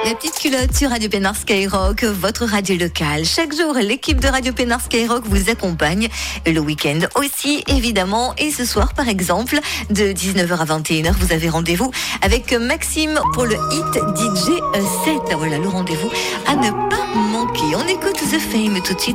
La petite culotte sur Radio Pénard Skyrock, votre radio locale. Chaque jour, l'équipe de Radio Pénard Skyrock vous accompagne. Le week-end aussi, évidemment. Et ce soir, par exemple, de 19h à 21h, vous avez rendez-vous avec Maxime pour le hit DJ 7. Voilà le rendez-vous à ne pas manquer. On écoute The Fame tout de suite.